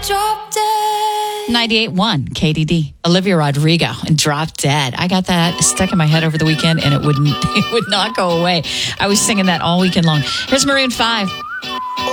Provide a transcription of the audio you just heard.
Drop Dead. 98.1 KDD. Olivia Rodrigo and Drop Dead. I got that stuck in my head over the weekend and it would not go away. I was singing that all weekend long. Here's Maroon 5.